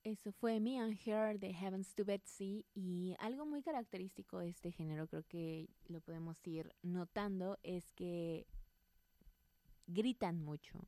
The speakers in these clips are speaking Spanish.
Eso fue Me and Her de Heavens to Betsy, y algo muy característico de este género, creo que lo podemos ir notando, es que gritan mucho.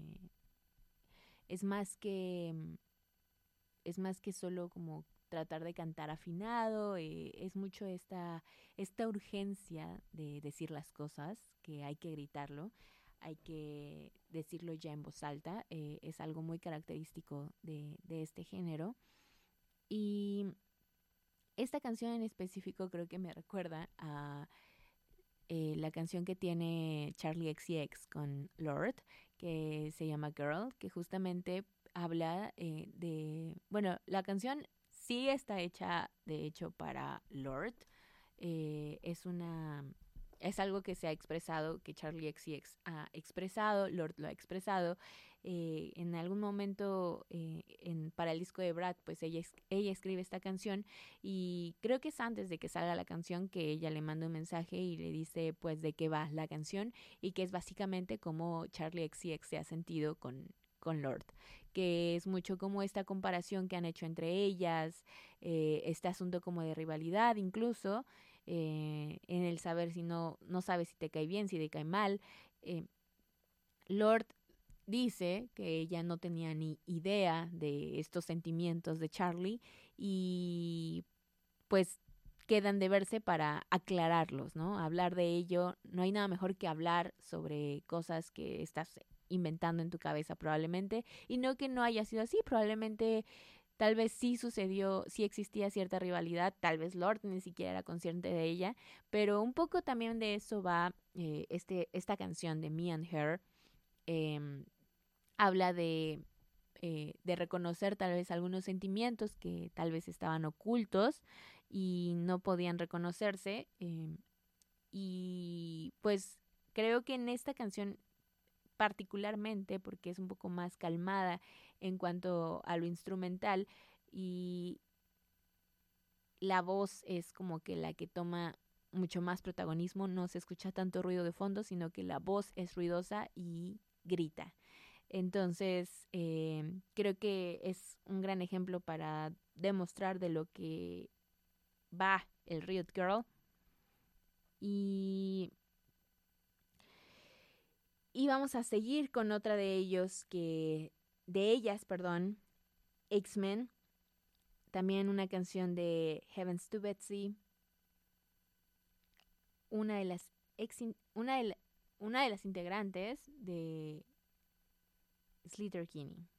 Es más que es más que solo como tratar de cantar afinado. Es mucho esta urgencia de decir las cosas, que hay que gritarlo, hay que decirlo ya en voz alta. Es algo muy característico de este género. Y esta canción en específico creo que me recuerda a la canción que tiene Charlie XCX con Lord, que se llama Girl, que justamente habla bueno, la canción sí está hecha, de hecho, para Lord. Es una... Es algo que se ha expresado, que Charlie XCX ha expresado, Lord lo ha expresado. En algún momento para el disco de Brad, pues ella escribe esta canción, y creo que es antes de que salga la canción que ella le manda un mensaje y le dice pues de qué va la canción, y que es básicamente como Charlie XCX se ha sentido con Lord, que es mucho como esta comparación que han hecho entre ellas, este asunto como de rivalidad incluso, en el saber si no sabes si te cae bien, si te cae mal. Lord dice que ella no tenía ni idea de estos sentimientos de Charlie, y pues quedan de verse para aclararlos, ¿no? Hablar de ello. No hay nada mejor que hablar sobre cosas que estás inventando en tu cabeza probablemente, y no que no haya sido así. Probablemente tal vez sí sucedió, sí existía cierta rivalidad, tal vez Lord ni siquiera era consciente de ella, pero un poco también de eso va esta canción de Me and Her. eh, Habla de reconocer tal vez algunos sentimientos que tal vez estaban ocultos y no podían reconocerse. Y pues creo que en esta canción particularmente, porque es un poco más calmada en cuanto a lo instrumental, y la voz es como que la que toma mucho más protagonismo, no se escucha tanto ruido de fondo, sino que la voz es ruidosa y grita. Entonces, creo que es un gran ejemplo para demostrar de lo que va el Riot Girl. Y, y vamos a seguir con otra de ellas, perdón, X-Men. También una canción de Heavens to Betsy, una de las una de las integrantes de Sleater-Kinney.